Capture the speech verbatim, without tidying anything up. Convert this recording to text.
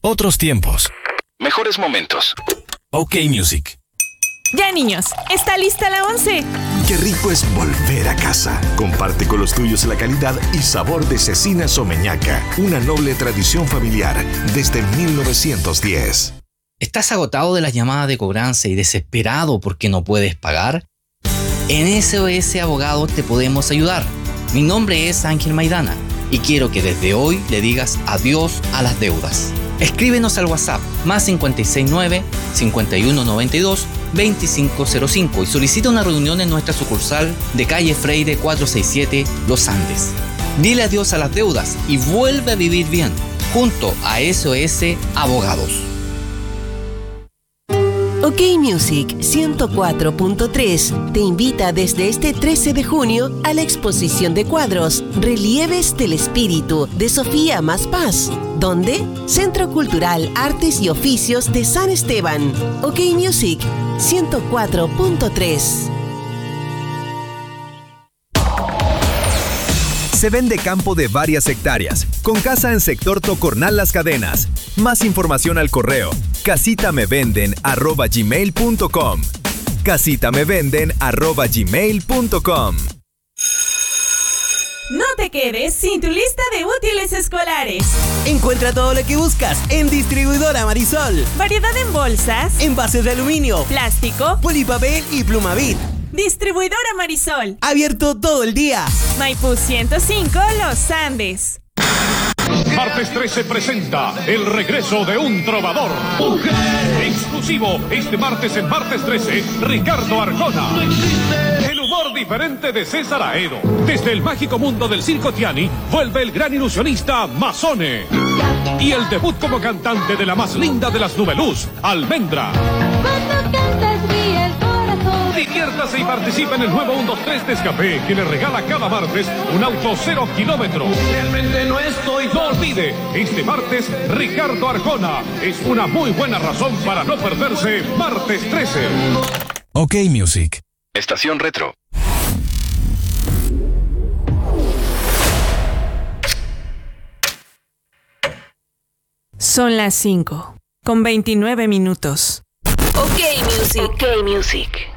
Otros tiempos. Mejores momentos. OK Music. Ya, niños, está lista la once. Qué rico es volver a casa. Comparte con los tuyos la calidad y sabor de Cecina Someñaca, una noble tradición familiar desde mil novecientos diez. ¿Estás agotado de las llamadas de cobranza y desesperado porque no puedes pagar? En S O S Abogados te podemos ayudar. Mi nombre es Ángel Maidana y quiero que desde hoy le digas adiós a las deudas. Escríbenos al WhatsApp más cinco seis nueve, cinco uno nueve dos, dos cinco cero cinco y solicita una reunión en nuestra sucursal de calle Freire cuatrocientos sesenta y siete, Los Andes. Dile adiós a las deudas y vuelve a vivir bien junto a S O S Abogados. OK Music ciento cuatro punto tres te invita desde este trece de junio a la exposición de cuadros Relieves del Espíritu de Sofía Más Paz. ¿Dónde? Centro Cultural Artes y Oficios de San Esteban. OK Music ciento cuatro punto tres. Se vende campo de varias hectáreas, con casa en sector Tocornal Las Cadenas. Más información al correo casitamevenden arroba gmail punto com. casitamevenden arroba gmail punto com. No te quedes sin tu lista de útiles escolares. Encuentra todo lo que buscas en Distribuidora Marisol. Variedad en bolsas, envases de aluminio, plástico, polipapel y Plumavit. Distribuidora Marisol. Abierto todo el día. Maipú ciento cinco, Los Andes. Martes trece presenta el regreso de un trovador. ¡Mujer! Exclusivo, este martes en Martes trece, Ricardo Arjona. El humor diferente de César Aedo. Desde el mágico mundo del Circo Tiani, vuelve el gran ilusionista Mazone. Y el debut como cantante de la más linda de las Nubeluz, Almendra. Cuando cantas ríe el corazón. Diviértase y participe en el nuevo uno dos tres de Escapé, que le regala cada martes un auto cero kilómetros. Realmente no estoy. No olvide, este martes, Ricardo Arjona. Es una muy buena razón para no perderse Martes trece. OK Music. Estación Retro. Son las cinco, con veintinueve minutos. OK Music. OK Music.